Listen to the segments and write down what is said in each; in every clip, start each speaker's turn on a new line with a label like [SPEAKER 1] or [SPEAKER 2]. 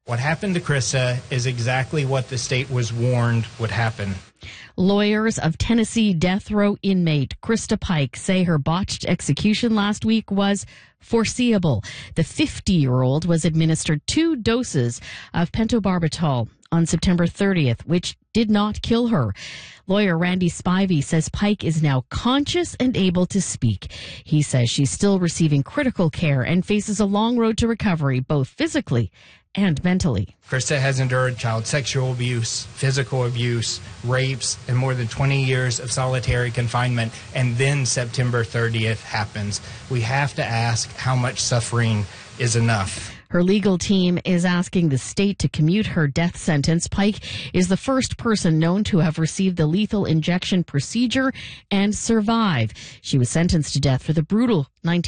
[SPEAKER 1] What happened to Krista is exactly what the state was warned would happen.
[SPEAKER 2] Lawyers of Tennessee death row inmate Krista Pike say her botched execution last week was foreseeable. The 50-year-old was administered 2 doses of pentobarbital on September 30th, which did not kill her. Lawyer Randy Spivey says Pike is now conscious and able to speak. He says she's still receiving critical care and faces a long road to recovery, both physically and mentally.
[SPEAKER 1] Krista has endured child sexual abuse, physical abuse, rapes, and more than 20 years of solitary confinement. And then September 30th happens. We have to ask how much suffering is enough.
[SPEAKER 2] Her legal team is asking the state to commute her death sentence. Pike is the first person known to have received the lethal injection procedure and survive. She was sentenced to death for the brutal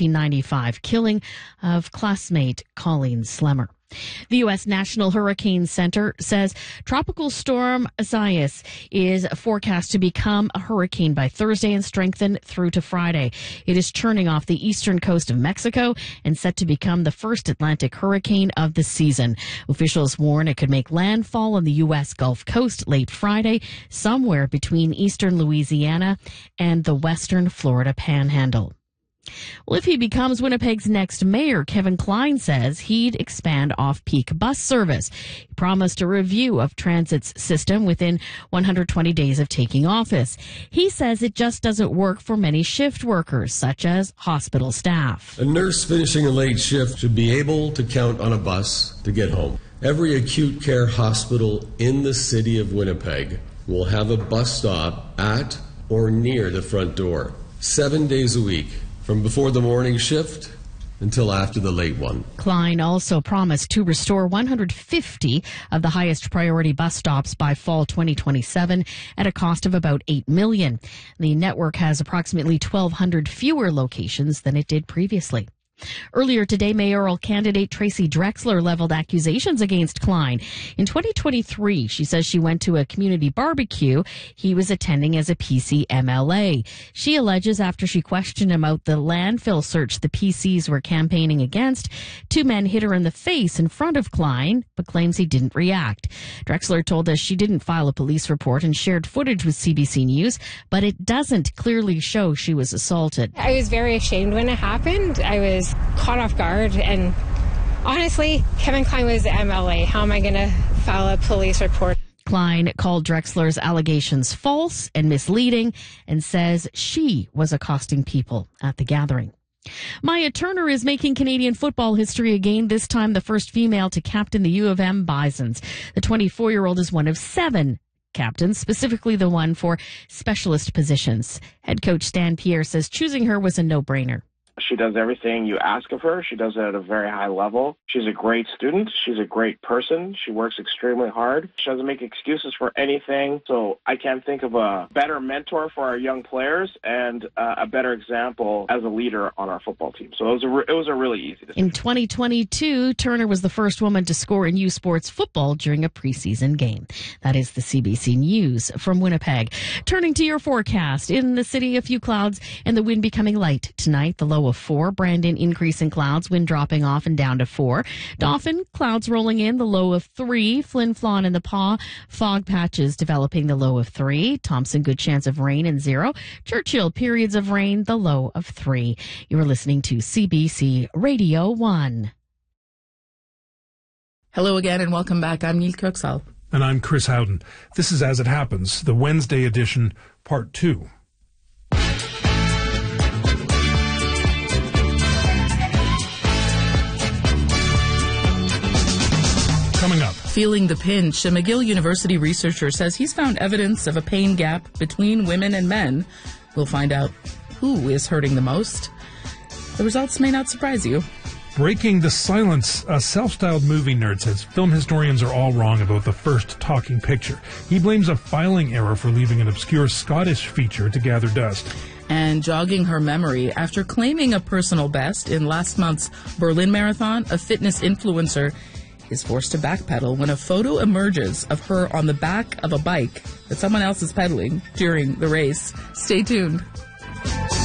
[SPEAKER 2] 1995 killing of classmate Colleen Slemmer. The U.S. National Hurricane Center says Tropical Storm Isaias is forecast to become a hurricane by Thursday and strengthen through to Friday. It is churning off the eastern coast of Mexico and set to become the first Atlantic hurricane of the season. Officials warn it could make landfall on the U.S. Gulf Coast late Friday, somewhere between eastern Louisiana and the western Florida Panhandle. Well, if he becomes Winnipeg's next mayor, Kevin Klein says he'd expand off-peak bus service. He promised a review of transit's system within 120 days of taking office. He says it just doesn't work for many shift workers, such as hospital staff.
[SPEAKER 3] A nurse finishing a late shift should be able to count on a bus to get home. Every acute care hospital in the city of Winnipeg will have a bus stop at or near the front door, 7 days a week, from before the morning shift until after the late one.
[SPEAKER 2] Klein also promised to restore 150 of the highest priority bus stops by fall 2027 at a cost of about $8 million. The network has approximately 1,200 fewer locations than it did previously. Earlier today, mayoral candidate Tracy Drexler leveled accusations against Klein. In 2023, she says she went to a community barbecue he was attending as a PC MLA. She alleges after she questioned him about the landfill search the PCs were campaigning against, 2 men hit her in the face in front of Klein, but claims he didn't react. Drexler told us she didn't file a police report and shared footage with CBC News, but it doesn't clearly show she was assaulted.
[SPEAKER 4] I was very ashamed when it happened. I was caught off guard, and honestly, Kevin Klein was the MLA. How am I going to file a police report?
[SPEAKER 2] Klein called Drexler's allegations false and misleading and says she was accosting people at the gathering. Maya Turner is making Canadian football history again, this time the first female to captain the U of M Bisons. The 24-year-old is one of 7 captains, specifically the one for specialist positions. Head coach Stan Pierre says choosing her was a no-brainer.
[SPEAKER 5] She does everything you ask of her. She does it at a very high level. She's a great student. She's a great person. She works extremely hard. She doesn't make excuses for anything. So I can't think of a better mentor for our young players and a better example as a leader on our football team. So it was a really easy decision.
[SPEAKER 2] In 2022, Turner was the first woman to score in U Sports football during a preseason game. That is the CBC News from Winnipeg. Turning to your forecast. In the city, a few clouds and the wind becoming light tonight. The low of 4. Brandon, increase in clouds, wind dropping off and down to 4. Dauphin, clouds rolling in, the low of 3. Flin Flon and the Paw, fog patches developing, the low of 3. Thompson, good chance of rain and 0. Churchill, periods of rain, the low of 3. You are listening to CBC Radio 1.
[SPEAKER 6] Hello again and welcome back. I'm Neil Kirksall.
[SPEAKER 7] And I'm Chris Howden. This is As It Happens, the Wednesday edition, Part 2. Coming up.
[SPEAKER 6] Feeling the pinch, a McGill University researcher says he's found evidence of a pain gap between women and men. We'll find out who is hurting the most. The results may not surprise you.
[SPEAKER 7] Breaking the silence, a self-styled movie nerd says film historians are all wrong about the first talking picture. He blames a filing error for leaving an obscure Scottish feature to gather dust.
[SPEAKER 6] And jogging her memory, after claiming a personal best in last month's Berlin Marathon, a fitness influencer is forced to backpedal when a photo emerges of her on the back of a bike that someone else is pedaling during the race. Stay tuned.